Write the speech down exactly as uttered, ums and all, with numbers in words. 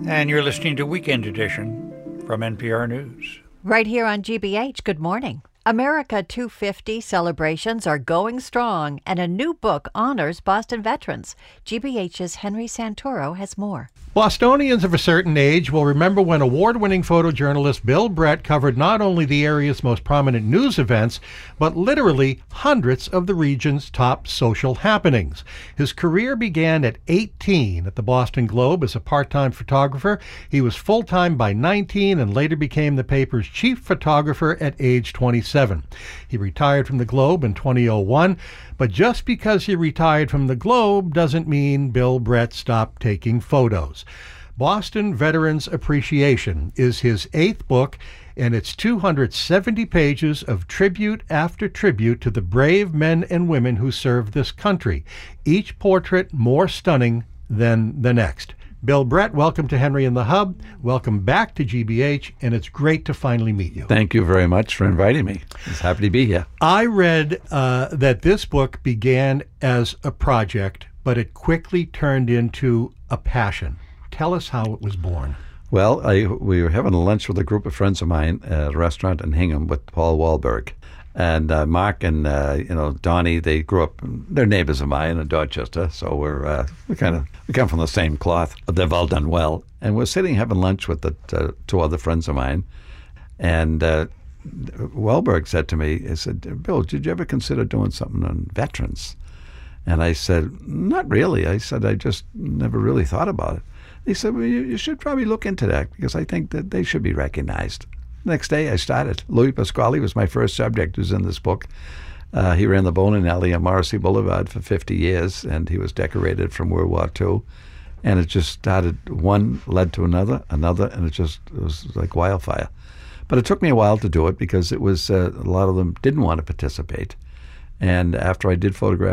And you're listening to Weekend Edition from N P R News. Right here on G B H, good morning. America two fifty celebrations are going strong, and a new book honors Boston veterans. G B H's Henry Santoro has more. Bostonians of a certain age will remember when award-winning photojournalist Bill Brett covered not only the area's most prominent news events, but literally hundreds of the region's top social happenings. His career began at eighteen at the Boston Globe as a part-time photographer. He was full-time by nineteen and later became the paper's chief photographer at age twenty-seven. He retired from the Globe in two thousand one, but just because he retired from the Globe doesn't mean Bill Brett stopped taking photos. Boston Veterans Appreciation is his eighth book, and it's two hundred seventy pages of tribute after tribute to the brave men and women who served this country, each portrait more stunning than the next. Bill Brett, welcome to Henry and the Hub. Welcome back to G B H, and it's great to finally meet you. Thank you very much for inviting me. It's happy to be here. I read uh, that this book began as a project, but it quickly turned into a passion. Tell us how it was born. Well, I, we were having a lunch with a group of friends of mine at a restaurant in Hingham with Paul Wahlberg. And uh, Mark and, uh, you know, Donnie, they grew up, they're neighbors of mine in Dorchester, so we're, uh, we kind of, we come from the same cloth. They've all done well. And we're sitting having lunch with the uh, two other friends of mine. And uh, Wahlberg said to me, he said, Bill, did you ever consider doing something on veterans? And I said, not really. I said, I just never really thought about it. He said, well, you, you should probably look into that because I think that they should be recognized. Next day, I started. Louis Pasquale was my first subject who's in this book. Uh, he ran the bowling alley on Morrissey Boulevard for fifty years, and he was decorated from World War Two. And it just started, one led to another, another, and it just it was like wildfire. But it took me a while to do it because it was uh, a lot of them didn't want to participate. And after I did photograph